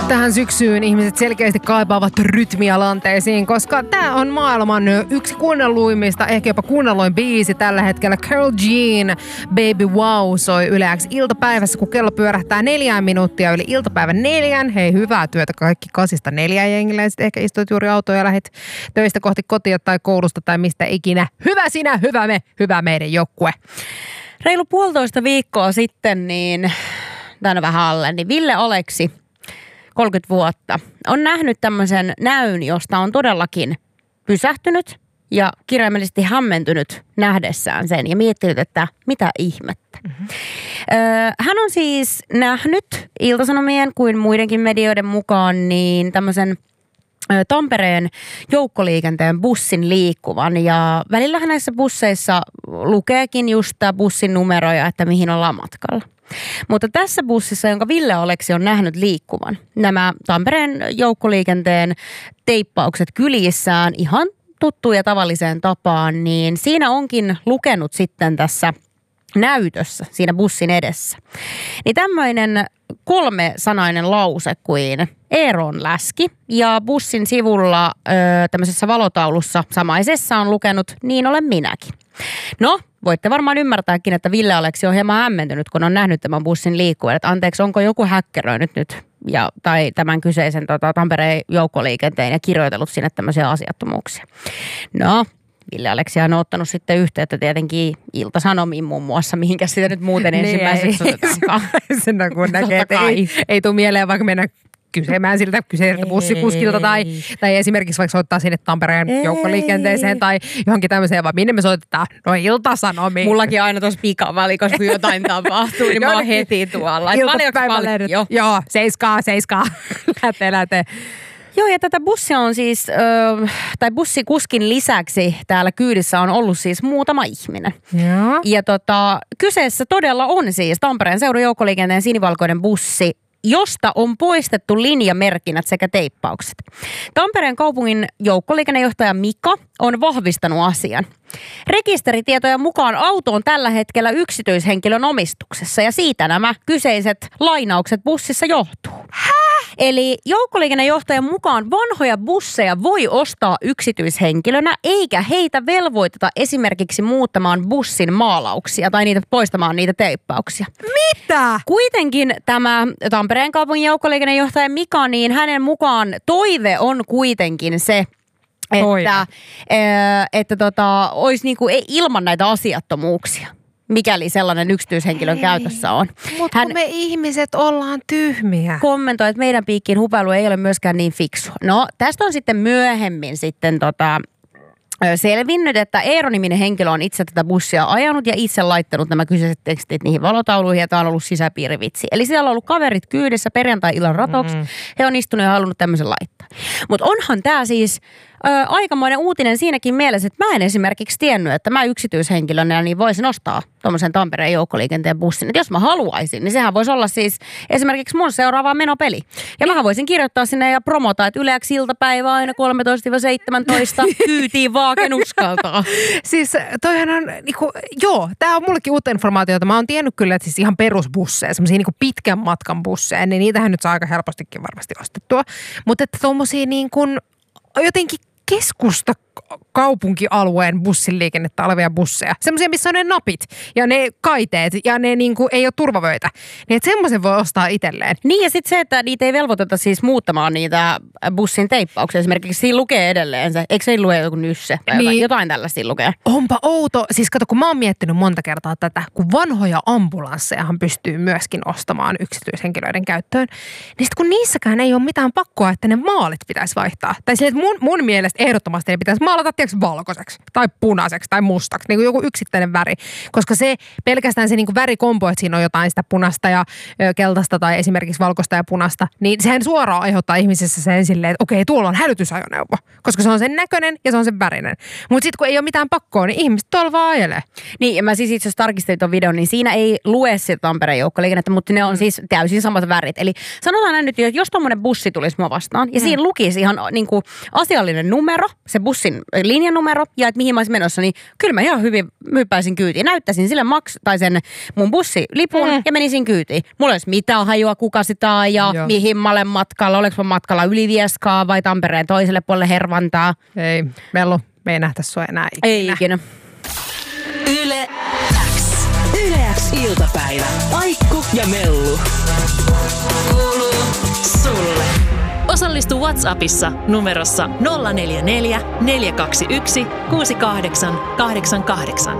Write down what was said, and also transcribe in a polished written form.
Tähän syksyyn ihmiset selkeästi kaipaavat rytmiä lanteisiin, koska tämä on maailman yksi kuunnelluimmista, ehkä jopa kuunnelluin biisi tällä hetkellä. Karol G, Baby Wow soi Yle X iltapäivässä, kun kello pyörähtää 4 minuuttia yli iltapäivän 4. Hei, hyvää työtä kaikki 8-4 jengillä. Ja sitten ehkä istuit juuri autoon ja lähdit töistä kohti kotia tai koulusta tai mistä ikinä. Hyvä sinä, hyvä me, hyvä meidän joukkue. Reilu 1,5 viikkoa sitten, tänä vähän alle, niin Ville Oleksi, 30 vuotta, on nähnyt tämmöisen näyn, josta on todellakin pysähtynyt ja kirjaimellisesti hämmentynyt nähdessään sen ja miettinyt, että mitä ihmettä. Mm-hmm. Hän on siis nähnyt Ilta-Sanomien kuin muidenkin medioiden mukaan niin tämmöisen Tampereen joukkoliikenteen bussin liikkuvan ja välillähän näissä busseissa lukeekin just tämä bussin numeroja, että mihin ollaan matkalla. Mutta tässä bussissa, jonka Ville Oleksi on nähnyt liikkuvan, nämä Tampereen joukkoliikenteen teippaukset kyljissään ihan tuttuun ja tavalliseen tapaan, niin siinä onkin lukenut sitten tässä näytössä siinä bussin edessä. Niin tämmöinen 3-sanainen lause kuin Eeron läski ja bussin sivulla tämmöisessä valotaulussa samaisessa on lukenut niin olen minäkin. No, voitte varmaan ymmärtääkin, että Ville Oleksi on hieman hämmentynyt, kun on nähnyt tämän bussin liikkuvan. Että anteeksi, onko joku häkkeröinyt nyt tai tämän kyseisen Tampereen joukkoliikenteen ja kirjoitellut sinne tämmöisiä asiattomuuksia. No, Ville Oleksi on ottanut sitten yhteyttä tietenkin Ilta-Sanomiin muun muassa, mihinkä sitä nyt muuten ensimmäiseksi otetaankaan. Sen kun näkee, että ei tule mieleen vaikka mennä kysymään siltä kyseiseltä bussikuskilta tai esimerkiksi vaikka soittaa sinne Tampereen joukkoliikenteeseen tai johonkin tämmöiseen, vaan minne me soitetaan? No Ilta-Sanomiin. Mullakin aina tuossa pikavalikossa, kun jotain tapahtuu, niin mä oon heti tuolla. Iltapäivälehdet. Joo, seiskaa. Läte. Joo, ja tätä bussia on siis, tai bussikuskin lisäksi täällä kyydissä on ollut siis muutama ihminen. Joo. Ja kyseessä todella on siis Tampereen seudun joukkoliikenteen sinivalkoinen bussi, josta on poistettu linjamerkinnät sekä teippaukset. Tampereen kaupungin joukkoliikennejohtaja Mika on vahvistanut asian. Rekisteritietojen mukaan auto on tällä hetkellä yksityishenkilön omistuksessa ja siitä nämä kyseiset lainaukset bussissa johtuu. Eli joukkoliikennejohtajan mukaan vanhoja busseja voi ostaa yksityishenkilönä, eikä heitä velvoiteta esimerkiksi muuttamaan bussin maalauksia tai poistamaan niitä teippauksia. Mitä? Kuitenkin tämä Tampereen kaupungin joukkoliikennejohtaja Mika, niin hänen mukaan toive on kuitenkin se, että olisi niinku ilman näitä asiattomuuksia, mikäli sellainen yksityishenkilön käytössä on. Mutta me ihmiset ollaan tyhmiä. Kommentoi, että meidän piikkiin hupailu ei ole myöskään niin fiksu. No, tästä on sitten myöhemmin selvinnyt, että Eero-niminen henkilö on itse tätä bussia ajanut ja itse laittanut nämä kyseiset tekstit niihin valotauluihin ja tämä on ollut sisäpiirivitsi. Eli siellä on ollut kaverit kyydissä perjantai-illan ratoksi. He on istunut ja halunnut tämmöisen laittaa. Mutta onhan tämä siis aikamoinen uutinen siinäkin mielessä, että mä en esimerkiksi tiennyt, että mä yksityishenkilönä niin voisin ostaa tuommoisen Tampereen joukkoliikenteen bussin. Että jos mä haluaisin, niin sehän voisi olla siis esimerkiksi mun seuraava menopeli. Ja mähän voisin kirjoittaa sinne ja promota, että Yle X iltapäivä aina 13-17 kyytiin vaan, ken uskaltaa. Siis toihan on, joo, tää on mullekin uutta informaatiota. Mä oon tiennyt kyllä, että siis ihan perusbusseja, semmosia pitkän matkan busseja, niin niitähän nyt saa aika helpostikin varmasti ostettua. Mutta että tommosia jotenkin keskusta kaupunkialueen bussiliikennettä olevia busseja. Semmoisia, missä on ne napit ja ne kaiteet ja ne ei ole turvavöitä. Niin että semmoisen voi ostaa itselleen. Niin ja sitten se, että niitä ei velvoiteta siis muuttamaan niitä bussin teippauksia. Esimerkiksi siinä lukee edelleen se. Eikö se lue joku nysse tai niin, jotain tällaista lukee? Onpa outo. Siis kato, kun mä oon miettinyt monta kertaa tätä, kun vanhoja ambulanssejahan pystyy myöskin ostamaan yksityishenkilöiden käyttöön. Niin sitten kun niissäkään ei ole mitään pakkoa, että ne maalit pitäisi vaihtaa. Tai silleen, että mun mielestä ehdottomasti ne pitäisi maalata valkoiseksi tai punaiseksi tai mustaksi, niin kuin joku yksittäinen väri. Koska se pelkästään se värikompo, että siinä on jotain sitä punaista ja keltaista tai esimerkiksi valkoista ja punasta, niin sehän suoraan aiheuttaa ihmisessä sen silleen, että okei, tuolla on hälytysajoneuvo. Koska se on sen näköinen ja se on sen värinen. Mutta sitten kun ei ole mitään pakkoa, niin ihmiset tuolla vaan ajelee. Niin, ja mä siis itse asiassa tarkistin tuon videon, niin siinä ei lue sitä Tampereen joukkoliikennettä, mutta ne on siis täysin samat värit. Eli sanotaan näin nyt, jos tommonen bussi tulisi mua vastaan, ja siinä lukisi ihan asiallinen numero, se bussin linjanumero ja että mihin mä olisin menossa, niin kyllä mä ihan hyvin hyppäisin kyytiin. Näyttäisin sille sen mun bussilipun ja menisin kyytiin. Mulla olisi mitään hajua, kuka sitä ajaa, mihin mä olen matkalla, oleks mä matkalla Ylivieskaa vai Tampereen toiselle puolelle Hervantaa. Ei, Mellu, me ei nähtä sua enää ikinä. Ei ikinä. Yle X. Yle X iltapäivä. Aikku ja Mellu. Kuuluu sulle. Osallistu WhatsAppissa numerossa 044 421 6888.